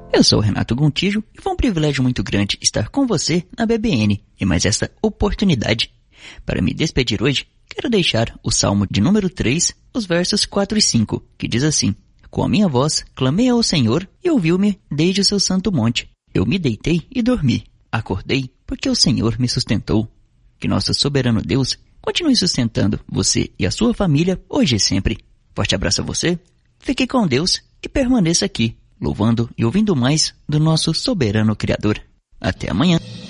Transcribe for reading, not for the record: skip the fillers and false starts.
Eu sou o Renato Gontijo e foi um privilégio muito grande estar com você na BBN e mais esta oportunidade. Para me despedir hoje, quero deixar o Salmo de número 3, os versos 4 e 5, que diz assim: Com a minha voz clamei ao Senhor e ouviu-me desde o seu santo monte. Eu me deitei e dormi. Acordei porque o Senhor me sustentou. Que nosso soberano Deus continue sustentando você e a sua família hoje e sempre. Forte abraço a você, fique com Deus e permaneça aqui, louvando e ouvindo mais do nosso soberano Criador. Até amanhã.